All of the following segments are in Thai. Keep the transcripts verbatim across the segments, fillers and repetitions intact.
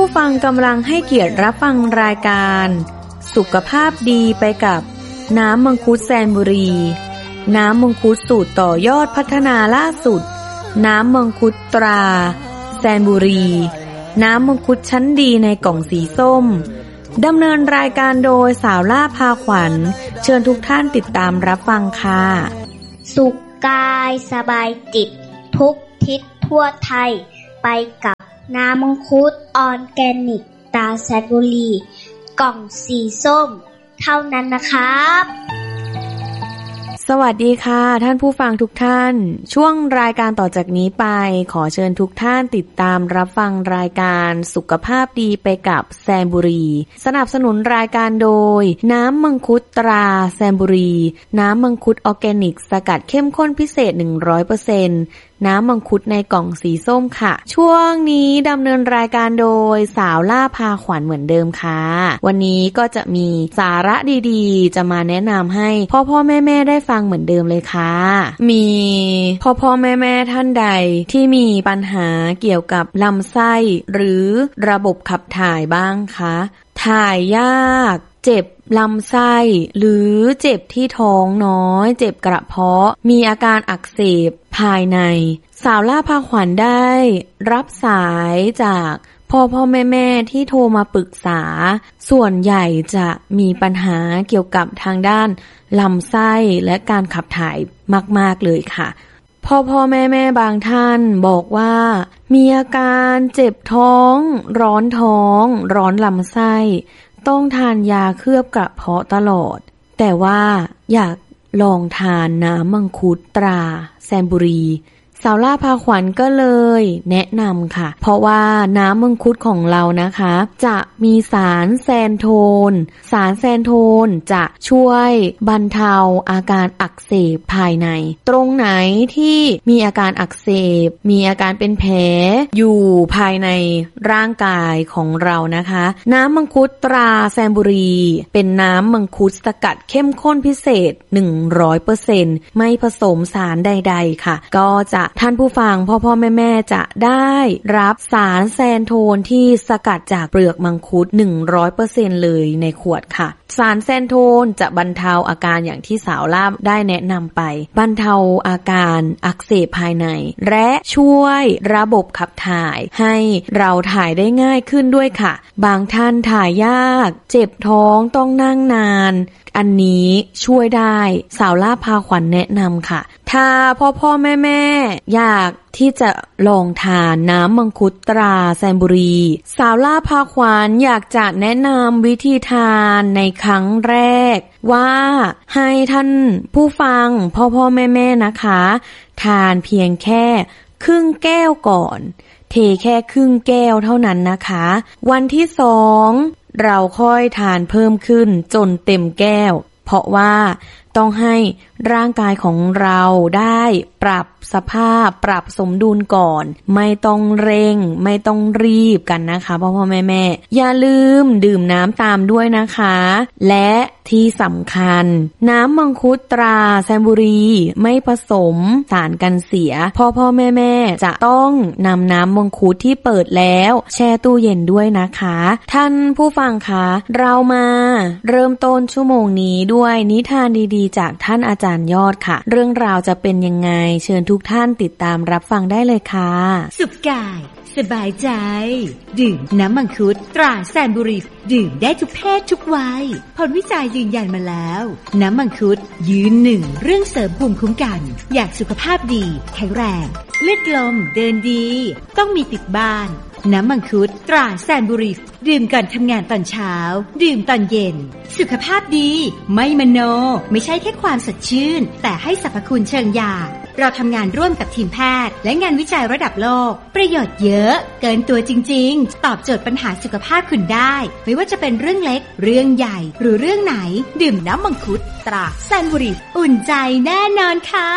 ผู้ฟังกำลังให้เกียรติรับฟังรายการสุขภาพดีไปกับน้ำมังคุดแซนบุรีน้ำมังคุดสูตรต่อยอดพัฒนาล่าสุดน้ำมังคุดตราแซนบุรีน้ำมังคุดชั้นดีในกล่องสีส้มดำเนินรายการโดยสาวล่าพาขวัญเชิญทุกท่านติดตามรับฟังค่ะสุขกายสบายจิตทุกทิศทั่วไทยไปกับน้ำมังคุดออร์แกนิกตราแซนบุรีกล่องสีส้มเท่านั้นนะครับสวัสดีค่ะท่านผู้ฟังทุกท่านช่วงรายการต่อจากนี้ไปขอเชิญทุกท่านติดตามรับฟังรายการสุขภาพดีไปกับแซนบุรีสนับสนุนรายการโดยน้ำมังคุดตราแซนบุรีน้ำมังคุดออร์แกนิกสกัดเข้มข้นพิเศษ หนึ่งร้อยเปอร์เซ็นต์ น้ำมังคุดในกล่องสีส้มค่ะช่วงนี้ดำเนินรายการโดยสาวล่าพาขวัญเหมือนเดิมค่ะวันนี้ก็จะมีสาระดีๆจะมาแนะนำให้พ่อพ่อแม่แม่ได้ฟังเหมือนเดิมเลยค่ะมีพ่อพ่อแม่แม่ท่านใดที่มีปัญหาเกี่ยวกับลำไส้หรือระบบขับถ่ายบ้างคะถ่ายยากเจ็บลำไส้หรือเจ็บที่ท้องน้อยเจ็บกระเพาะมีอาการอักเสบภายในสาวล่าพาขวัญได้รับสายจากพ่อพ่อแม่แม่ที่โทรมาปรึกษาส่วนใหญ่จะมีปัญหาเกี่ยวกับทางด้านลำไส้และการขับถ่ายมากๆเลยค่ะพ่อพ่อแม่แม่บางท่านบอกว่ามีอาการเจ็บท้องร้อนท้องร้อนลำไส้ต้องทานยาเคลือบกระเพาะตลอดแต่ว่าอยากลองทานน้ำมังคุดตราแซนบุรีสาวล่าพาขวัญก็เลยแนะนำค่ะเพราะว่าน้ำมังคุดของเรานะคะจะมีสารแซนโทนสารแซนโทนจะช่วยบรรเทาอาการอักเสบภายในตรงไหนที่มีอาการอักเสบมีอาการเป็นแผลอยู่ภายในร่างกายของเรานะคะน้ำมังคุดตราแซนบุรีเป็นน้ำมังคุดสกัดเข้มข้นพิเศษ หนึ่งร้อยเปอร์เซ็นต์ ไม่ผสมสารใดๆค่ะก็จะท่านผู้ฟังพ่อพ่อแม่แม่จะได้รับสารแซนโทนที่สกัดจากเปลือกมังคุด หนึ่งร้อยเปอร์เซ็นต์ เลยในขวดค่ะสารแซนโทนจะบรรเทาอาการอย่างที่สาวล่าได้แนะนำไปบรรเทาอาการอักเสบภายในและช่วยระบบขับถ่ายให้เราถ่ายได้ง่ายขึ้นด้วยค่ะบางท่านถ่ายยากเจ็บท้องต้องนั่งนานอันนี้ช่วยได้สาวล่าพาขวัญแนะนำค่ะถ้าพ่อพ่อแม่แม่อยากที่จะลองทานน้ำมังคุดตราแซนบุรีสาวล่าพาขวัญอยากจะแนะนำวิธีทานในครั้งแรกว่าให้ท่านผู้ฟังพ่อพ่อแม่แม่นะคะทานเพียงแค่ครึ่งแก้วก่อนเทแค่ครึ่งแก้วเท่านั้นนะคะวันที่สองเราค่อยทานเพิ่มขึ้นจนเต็มแก้วเพราะว่าต้องให้ร่างกายของเราได้ปรับสภาพปรับสมดุลก่อนไม่ต้องเร่งไม่ต้องรีบกันนะคะพ่อพ่อแม่แม่อย่าลืมดื่มน้ำตามด้วยนะคะและที่สำคัญน้ำมังคุดตราแซนบุรีไม่ผสมสารกันเสียพ่อพ่อแม่แม่จะต้องนำน้ำมังคุดที่เปิดแล้วแช่ตู้เย็นด้วยนะคะท่านผู้ฟังคะเรามาเริ่มต้นชั่วโมงนี้ด้วยนิทานดีๆจากท่านอาจารย์ยอดค่ะเรื่องราวจะเป็นยังไงเชิญทุกท่านติดตามรับฟังได้เลยค่ะสุขกายสบายใจดื่มน้ำมังคุดตราแซนบุรีดื่มได้ทุกเพศทุกวัยผลวิจัยยืนยันมาแล้วน้ำมังคุดยืนหนึ่งเรื่องเสริมภูมิคุ้มกันอยากสุขภาพดีแข็งแรงเลือดลมเดินดีต้องมีติดบ้านน้ำมังคุดตราแซนบุรีดื่มก่อนทำงานตอนเช้าดื่มตอนเย็นสุขภาพดีไม่มโนไม่ใช่แค่ความสดชื่นแต่ให้สรรพคุณเชิงยาเราทำงานร่วมกับทีมแพทย์และงานวิจัยระดับโลกประโยชน์เยอะเกินตัวจริงๆตอบโจทย์ปัญหาสุขภาพคุณได้ไม่ว่าจะเป็นเรื่องเล็กเรื่องใหญ่หรือเรื่องไหนดื่มน้ำมังคุดตราแซนบุรีอุ่นใจแน่นอนค่ะ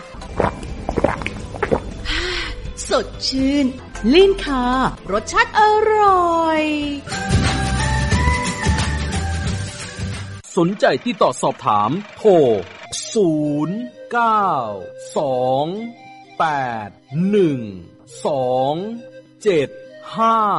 สดชื่นลิ้นคอรสชาติอร่อยสนใจที่ต่อสอบถามโทรศูนย์ เก้า สอง แปด หนึ่ง สอง เจ็ด ห้า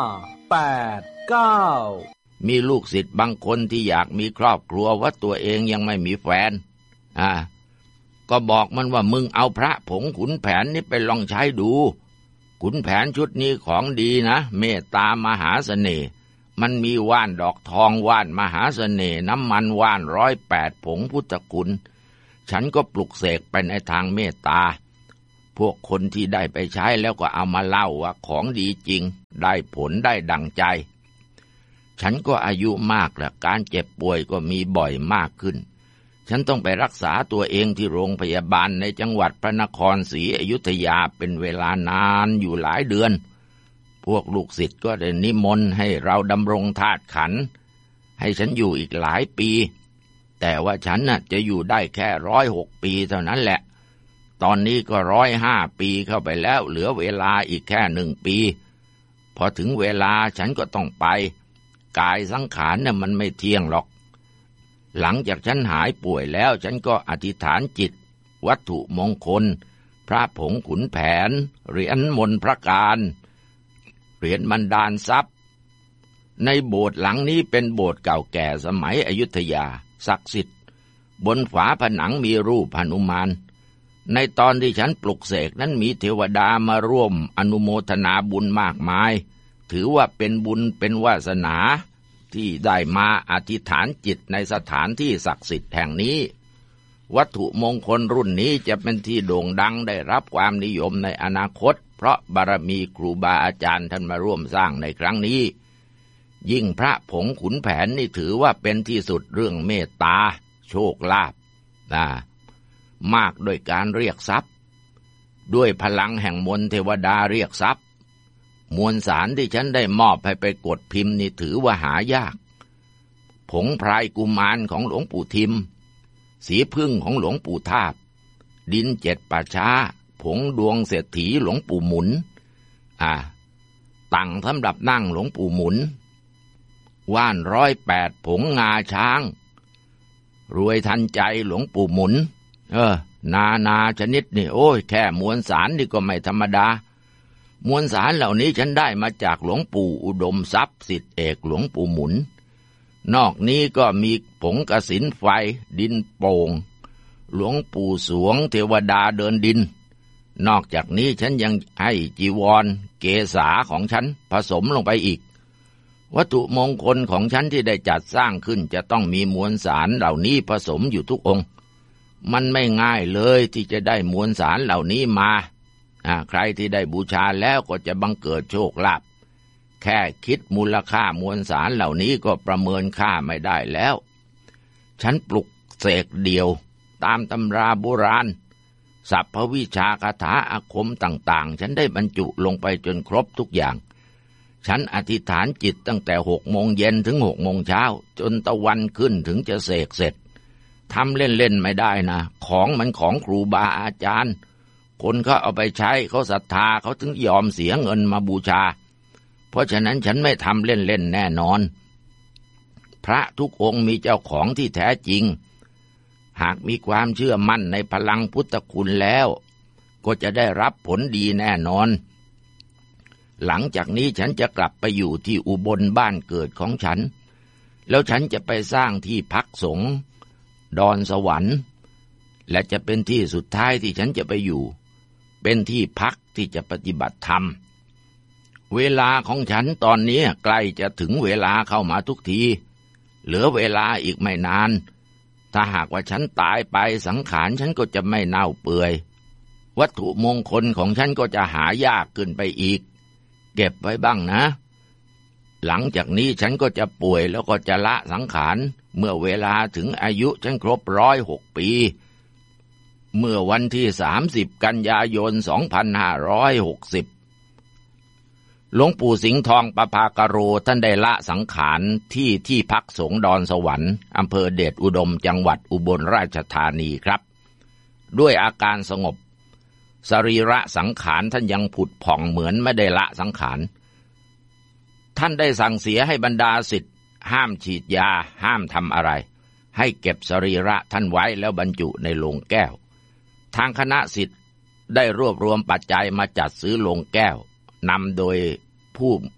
แปด เก้ามีลูกศิษย์บางคนที่อยากมีครอบครัวว่าตัวเองยังไม่มีแฟนอ่าก็บอกมันว่ามึงเอาพระผงขุนแผนนี่ไปลองใช้ดูขุนแผนชุดนี้ของดีนะเมตตามหาเสน่ห์มันมีว่านดอกทองว่านมหาเสน่ห์น้ำมันว่านร้อยแปดผงพุทธคุณฉันก็ปลุกเสกไปในทางเมตตาพวกคนที่ได้ไปใช้แล้วก็เอามาเล่าว่าของดีจริงได้ผลได้ดั่งใจฉันก็อายุมากแล้วการเจ็บป่วยก็มีบ่อยมากขึ้นฉันต้องไปรักษาตัวเองที่โรงพยาบาลในจังหวัดพระนครศรีอยุธยาเป็นเวลานานอยู่หลายเดือนพวกลูกศิษย์ก็ได้นิมนต์ให้เราดำรงธาตุขันธ์ให้ฉันอยู่อีกหลายปีแต่ว่าฉันน่ะจะอยู่ได้แค่ร้อยหกปีเท่านั้นแหละตอนนี้ก็ร้อยห้าปีเข้าไปแล้วเหลือเวลาอีกแค่หนึ่งปีพอถึงเวลาฉันก็ต้องไปกายสังขารน่ะมันไม่เที่ยงหรอกหลังจากฉันหายป่วยแล้วฉันก็อธิษฐานจิตวัตถุมงคลพระผงขุนแผนเหรียญมนต์พระการเหรียญบันดาลทรัพย์ในโบสถ์หลังนี้เป็นโบสถ์เก่าแก่สมัยอยุธยาศักดิ์สิทธิ์บนฝาผนังมีรูปหนุมานในตอนที่ฉันปลุกเสกนั้นมีเทวดามาร่วมอนุโมทนาบุญมากมายถือว่าเป็นบุญเป็นวาสนาที่ได้มาอธิษฐานจิตในสถานที่ศักดิ์สิทธิ์แห่งนี้วัตถุมงคลรุ่นนี้จะเป็นที่โด่งดังได้รับความนิยมในอนาคตเพราะบารมีครูบาอาจารย์ท่านมาร่วมสร้างในครั้งนี้ยิ่งพระผงขุนแผนนี่ถือว่าเป็นที่สุดเรื่องเมตตาโชคลาภนะมากโดยการเรียกทรัพย์ด้วยพลังแห่งมนต์เทวดาเรียกทรัพย์มวลสารที่ฉันได้มอบให้ไปกดพิมพ์นี่ถือว่าหายากผงพรายกุมารของหลวงปู่ทิมสีพึ่งของหลวงปู่ทาบดินเจ็ดป่าช้าผงดวงเศรษฐีหลวงปู่หมุนอ่าตังสำหรับนั่งหลวงปู่หมุนว่านร้อยแปดผงงาช้างรวยทันใจหลวงปู่หมุนเออนานาชนิดนี่โอ้ยแค่มวลสารนี่ก็ไม่ธรรมดามวลสารเหล่านี้ฉันได้มาจากหลวงปู่อุดมทรัพย์ศิษย์เอกหลวงปู่หมุนนอกนี้ก็มีผงกสินไฟดินโป่งหลวงปู่สวงเทวดาเดินดินนอกจากนี้ฉันยังให้จีวรเกศาของฉันผสมลงไปอีกวัตถุมงคลของฉันที่ได้จัดสร้างขึ้นจะต้องมีมวลสารเหล่านี้ผสมอยู่ทุกองค์มันไม่ง่ายเลยที่จะได้มวลสารเหล่านี้มาใครที่ได้บูชาแล้วก็จะบังเกิดโชคลาภแค่คิดมูลค่ามวลสารเหล่านี้ก็ประเมินค่าไม่ได้แล้วฉันปลุกเสกเดียวตามตำราโบราณสัพพวิชาคาถาอาคมต่างๆฉันได้บรรจุลงไปจนครบทุกอย่างฉันอธิษฐานจิตตั้งแต่หกโมงเย็นถึงหกโมงเช้าจนตะวันขึ้นถึงจะเสกเสร็จทำเล่นๆไม่ได้นะของมันของครูบาอาจารย์คนเขาเอาไปใช้เขาศรัทธาเขาถึงยอมเสียเงินมาบูชาเพราะฉะนั้นฉันไม่ทำเล่นๆแน่นอนพระทุกองค์มีเจ้าของที่แท้จริงหากมีความเชื่อมั่นในพลังพุทธคุณแล้วก็จะได้รับผลดีแน่นอนหลังจากนี้ฉันจะกลับไปอยู่ที่อุบลบ้านเกิดของฉันแล้วฉันจะไปสร้างที่พักสงฆ์ดอนสวรรค์และจะเป็นที่สุดท้ายที่ฉันจะไปอยู่เป็นที่พักที่จะปฏิบัติธรรมเวลาของฉันตอนนี้ใกล้จะถึงเวลาเข้ามาทุกทีเหลือเวลาอีกไม่นานถ้าหากว่าฉันตายไปสังขารฉันก็จะไม่เน่าเปื่อยวัตถุมงคลของฉันก็จะหายากขึ้นไปอีกเก็บไว้บ้างนะหลังจากนี้ฉันก็จะป่วยแล้วก็จะละสังขารเมื่อเวลาถึงอายุฉันครบร้อยหกปีเมื่อวันที่สามสิบกันยายนสองพันห้าร้อยหกสิบหลวงปู่สิงห์ทองประภากโรท่านได้ละสังขารที่ที่พักสงฆ์ดอนสวรรค์อำเภอเดชอุดมจังหวัดอุบลราชธานีครับด้วยอาการสงบสรีระสังขารท่านยังผุดผ่องเหมือนไม่ได้ละสังขารท่านได้สั่งเสียให้บรรดาศิษย์ห้ามฉีดยาห้ามทำอะไรให้เก็บสรีระท่านไว้แล้วบรรจุในโลงแก้วทางคณะศิษย์ได้รวบรวมปัจจัยมาจัดซื้อโลงแก้วนำโดยผู้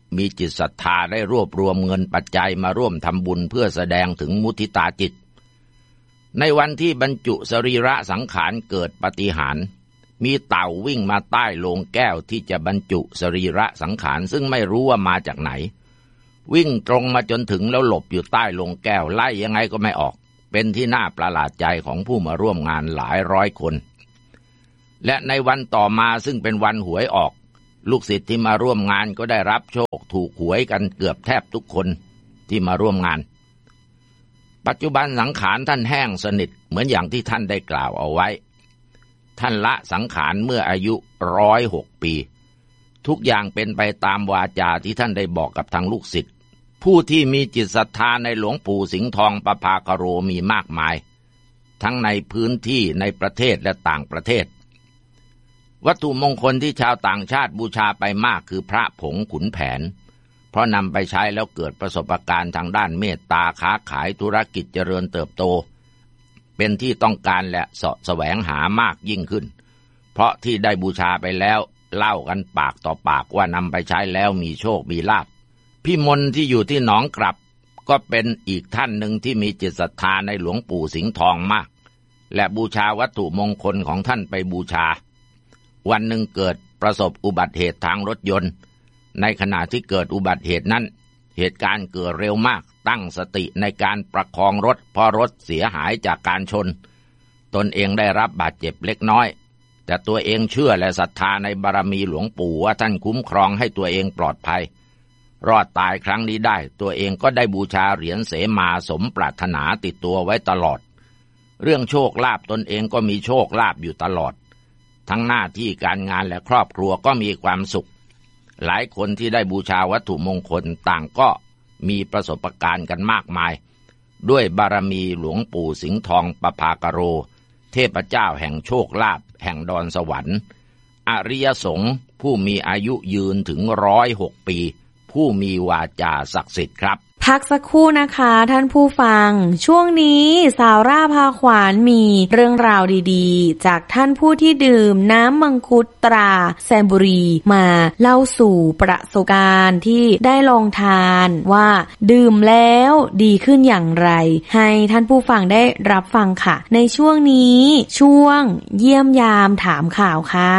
มีจิตศรัทธาได้รวบรวมเงินปัจจัยมาร่วมทำบุญเพื่อแสดงถึงมุทิตาจิตในวันที่บรรจุสรีระสังขารเกิดปาฏิหาริย์มีเต่าวิ่งมาใต้โลงแก้วที่จะบรรจุสรีระสังขารซึ่งไม่รู้ว่ามาจากไหนวิ่งตรงมาจนถึงแล้วหลบอยู่ใต้โลงแก้วไล่ยังไงก็ไม่ออกเป็นที่น่าประหลาดใจของผู้มาร่วมงานหลายร้อยคนและในวันต่อมาซึ่งเป็นวันหวยออกลูกศิษย์ที่มาร่วมงานก็ได้รับโชคถูกหวยกันเกือบแทบทุกคนที่มาร่วมงานปัจจุบันสังขารท่านแห้งสนิทเหมือนอย่างที่ท่านได้กล่าวเอาไว้ท่านละสังขารเมื่ออายุร้อยหกปีทุกอย่างเป็นไปตามวาจาที่ท่านได้บอกกับทางลูกศิษย์ผู้ที่มีจิตศรัทธาในหลวงปู่สิงห์ทองปภากโรมีมากมายทั้งในพื้นที่ในประเทศและต่างประเทศวัตถุมงคลที่ชาวต่างชาติบูชาไปมากคือพระผงขุนแผนเพราะนำไปใช้แล้วเกิดประสบการณ์ทางด้านเมตตาค้าขายธุรกิจเจริญเติบโตเป็นที่ต้องการและเสาะแสวงหามากยิ่งขึ้นเพราะที่ได้บูชาไปแล้วเล่ากันปากต่อปากว่านำไปใช้แล้วมีโชคมีลาภพี่มนที่อยู่ที่หนองกลับก็เป็นอีกท่านหนึ่งที่มีจิตศรัทธาในหลวงปู่สิงห์ทองมากและบูชาวัตถุมงคลของท่านไปบูชาวันหนึ่งเกิดประสบอุบัติเหตุทางรถยนต์ในขณะที่เกิดอุบัติเหตุนั้นเหตุการณ์เกิดเร็วมากตั้งสติในการประคองรถเพราะรถเสียหายจากการชนตนเองได้รับบาดเจ็บเล็กน้อยแต่ตัวเองเชื่อและศรัทธาในบารมีหลวงปู่ว่าท่านคุ้มครองให้ตัวเองปลอดภัยรอดตายครั้งนี้ได้ตัวเองก็ได้บูชาเหรียญเสมาสมปรารถนาติดตัวไว้ตลอดเรื่องโชคลาภตนเองก็มีโชคลาภอยู่ตลอดทั้งหน้าที่การงานและครอบครัวก็มีความสุขหลายคนที่ได้บูชาวัตถุมงคลต่างก็มีประสบการณ์กันมากมายด้วยบารมีหลวงปู่สิงห์ทองปภากโรเทพเจ้าแห่งโชคลาภแห่งดอนสวรรค์อริยสงฆ์ผู้มีอายุยืนถึงร้อยหกปีผู้มีวาจาศักดิ์สิทธิ์ครับพักสักครู่นะคะท่านผู้ฟังช่วงนี้สาวร่าพาขวานมีเรื่องราวดีๆจากท่านผู้ที่ดื่มน้ำมังคุดตราแซมบุรีมาเล่าสู่ประสบการณ์ที่ได้ลองทานว่าดื่มแล้วดีขึ้นอย่างไรให้ท่านผู้ฟังได้รับฟังค่ะในช่วงนี้ช่วงเยี่ยมยามถามข่าวค่ะ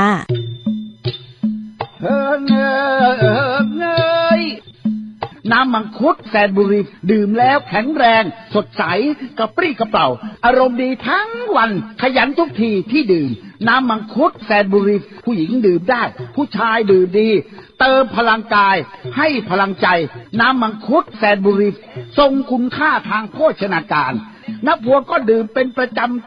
เฮ้ยเฮ้ยน้ำมังคุดแซนบุรีดื่มแล้วแข็งแรงสดใสกระปรี้กระเปร่าอารมณ์ดีทั้งวันขยันทุกทีที่ดื่มน้ำมังคุดแซนบุรีผู้หญิงดื่มได้ผู้ชายดื่มดีเติมพลังกายให้พลังใจน้ำมังคุดแซนบุรีทรงคุณค่าทางโภชนาการนักพวงก็ดื่มเป็นประจำ